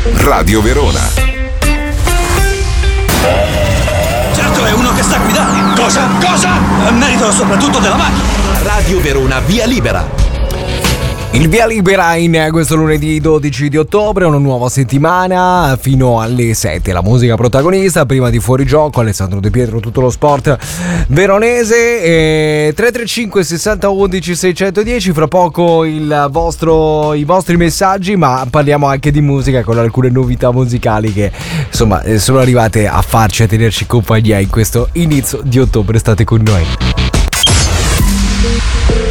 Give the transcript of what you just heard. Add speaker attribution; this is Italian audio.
Speaker 1: Radio Verona.
Speaker 2: Certo, è uno che sa guidare. Cosa? Merito soprattutto della macchina.
Speaker 3: Radio Verona, via libera.
Speaker 4: Il via libera in questo lunedì 12 di ottobre, una nuova settimana fino alle 7. La musica protagonista, prima di Fuorigioco, Alessandro De Pietro, tutto lo sport veronese. 335 60 11 610, fra poco i vostri messaggi, ma parliamo anche di musica con alcune novità musicali che insomma sono arrivate a tenerci compagnia in questo inizio di ottobre. State con noi.